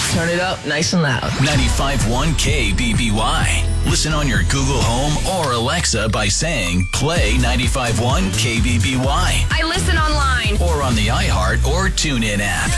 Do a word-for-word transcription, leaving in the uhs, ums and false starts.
Turn it up nice and loud. ninety-five point one K B B Y. Listen on your Google Home or Alexa by saying, play ninety-five point one K B B Y. I listen online. Or on the iHeart or TuneIn app.